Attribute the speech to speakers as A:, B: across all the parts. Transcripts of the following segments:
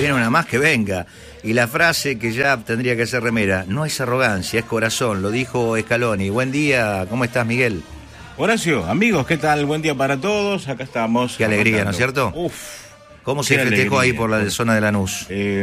A: viene una más, que venga. Y la frase que ya tendría que ser remera, no es arrogancia, es corazón, lo dijo Scaloni. Buen día, ¿cómo estás, Miguel?
B: Horacio, amigos, ¿qué tal? Buen día para todos, acá estamos.
A: Qué alegría, ¿no es cierto?
B: Uf.
A: ¿Cómo se festejó ahí por la zona de Lanús?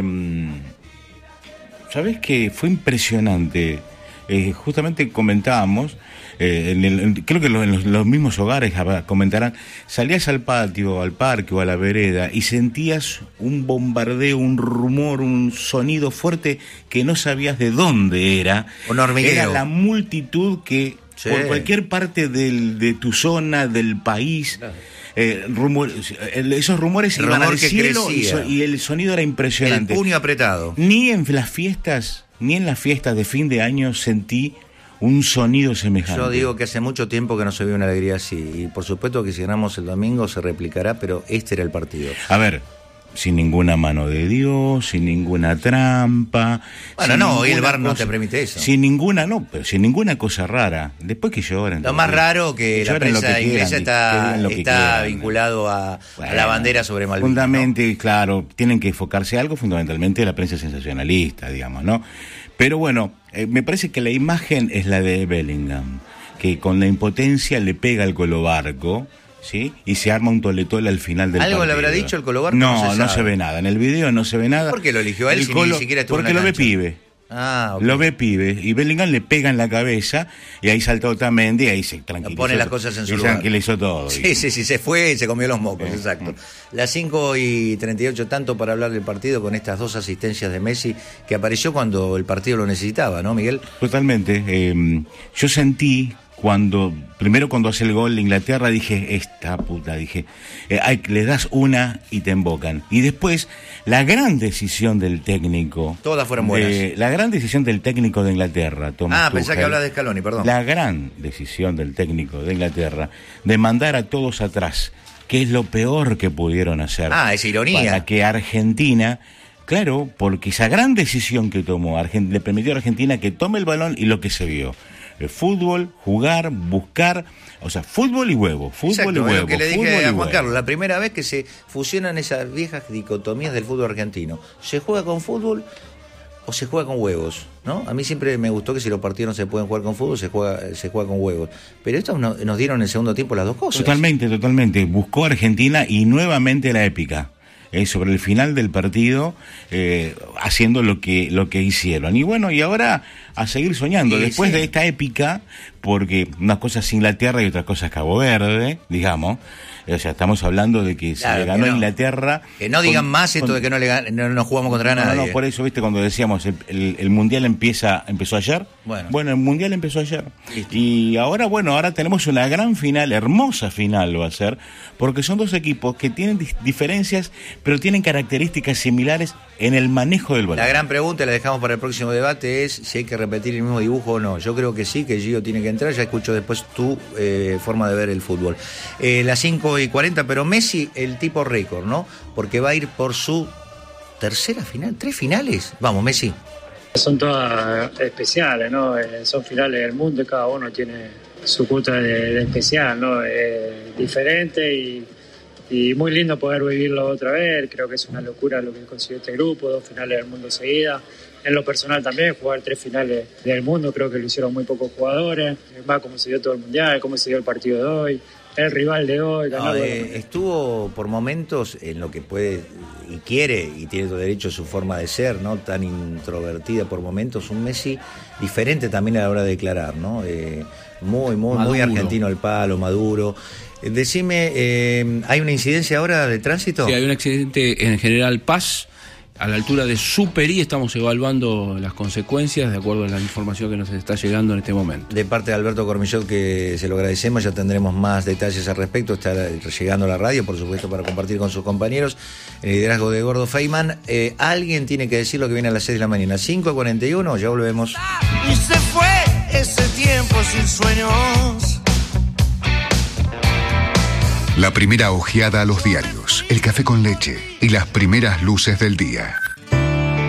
B: ¿Sabés qué? Fue impresionante. Justamente comentábamos, creo que en los mismos hogares comentarán, salías al patio, al parque o a la vereda y sentías un bombardeo, un rumor, un sonido fuerte que no sabías de dónde era.
A: Un hormigueo.
B: Era la multitud que
A: Sí.
B: por cualquier parte de tu zona, del país...
A: Claro.
B: Esos rumores iban al cielo y el sonido era impresionante.
A: El puño apretado.
B: Ni en las fiestas de fin de año sentí un sonido semejante.
A: Yo digo que hace mucho tiempo que no se ve una alegría así. Y por supuesto que si ganamos el domingo se replicará, pero este era el partido.
B: A ver, sin ninguna mano de Dios, sin ninguna trampa.
A: Bueno, no, hoy el VAR no te permite eso.
B: Sin ninguna cosa rara. Después que lloren.
A: Lo más raro que la prensa inglesa está vinculado a la bandera sobre Malvinas.
B: Fundamentalmente,
A: ¿no?
B: Claro, tienen que enfocarse algo, fundamentalmente la prensa sensacionalista, digamos, ¿no? Pero bueno, me parece que la imagen es la de Bellingham, que con la impotencia le pega al colobarco, ¿sí? Y se arma un toletole al final del partido.
A: ¿Algo le habrá dicho el colobarco?
B: No se ve nada. En el video no se ve nada.
A: ¿Por qué lo eligió a él si ni siquiera estuvo en la
B: Porque lo ve
A: cancha?
B: pibe.
A: Ah, okay.
B: Lo ve pibe. Y Bellingham le pega en la cabeza y ahí salta Otamendi y ahí se tranquilizó.
A: Pone las cosas en su lugar.
B: Se tranquilizó todo.
A: Sí, se fue y se comió los mocos, exacto. Las 5:38, tanto para hablar del partido con estas dos asistencias de Messi, que apareció cuando el partido lo necesitaba, ¿no, Miguel?
B: Totalmente. Yo sentí primero cuando hace el gol de Inglaterra, dije, le das una y te embocan. Y después, la gran decisión del técnico.
A: Todas fueron buenas.
B: La gran decisión del técnico de Inglaterra, Thomas Tuchel.
A: Pensá que hablas de Scaloni, perdón.
B: La gran decisión del técnico de Inglaterra de mandar a todos atrás, que es lo peor que pudieron hacer.
A: Es ironía.
B: Para que Argentina... Claro, porque esa gran decisión que tomó le permitió a Argentina que tome el balón y lo que se vio. El fútbol, jugar, buscar, o sea, fútbol y huevo, fútbol y huevo.
A: Lo que le dije a Juan Carlos, la primera vez que se fusionan esas viejas dicotomías del fútbol argentino. ¿Se juega con fútbol o se juega con huevos? ¿No? A mí siempre me gustó que si los partidos no se pueden jugar con fútbol, se juega con huevos. Pero estos nos dieron en el segundo tiempo las dos cosas.
B: Totalmente. Buscó Argentina y nuevamente la épica. Sobre el final del partido, haciendo lo que hicieron. Y bueno, y ahora a seguir soñando. Después de esta épica, porque una cosa es Inglaterra y otra cosa es Cabo Verde, digamos. O sea, estamos hablando de que se le ganó a Inglaterra.
A: Que no digan más esto de que no jugamos contra nadie.
B: No, por eso, viste, cuando decíamos el Mundial empezó ayer. Bueno, el Mundial empezó ayer. Listo. Y ahora tenemos una gran final, hermosa final va a ser, porque son dos equipos que tienen diferencias, pero tienen características similares en el manejo del balón.
A: La gran pregunta, la dejamos para el próximo debate, es si hay que repetir el mismo dibujo o no. Yo creo que sí, que Gio tiene que entrar. Ya escucho después tu forma de ver el fútbol. Las 5:40, pero Messi, el tipo récord, ¿no? Porque va a ir por su tercera final, 3 finales. Vamos, Messi.
C: Son todas especiales, ¿no? Son finales del mundo y cada uno tiene su cuota de especial, ¿no? Diferente y muy lindo poder vivirlo otra vez. Creo que es una locura lo que consiguió este grupo, 2 finales del mundo seguidas. En lo personal también, jugar 3 finales del mundo, creo que lo hicieron muy pocos jugadores. Más como se dio todo el Mundial, cómo se dio el partido de hoy, el rival de hoy.
A: Estuvo por momentos en lo que puede y quiere, y tiene todo derecho a su forma de ser, ¿no? Tan introvertida por momentos, un Messi diferente también a la hora de declarar, ¿no? Muy argentino al palo, maduro. Decime, ¿hay una incidencia ahora de tránsito?
D: Sí, hay un accidente en General Paz, a la altura de Superí. Estamos evaluando las consecuencias de acuerdo a la información que nos está llegando en este momento.
A: De parte de Alberto Cormillot, que se lo agradecemos, ya tendremos más detalles al respecto. Está llegando a la radio, por supuesto, para compartir con sus compañeros el liderazgo de Gordo Feynman. Alguien tiene que decir lo que viene a las 6 de la mañana. 5:41, ya volvemos.
E: Y se fue ese tiempo sin sueños.
F: La primera ojeada a los diarios, el café con leche y las primeras luces del día.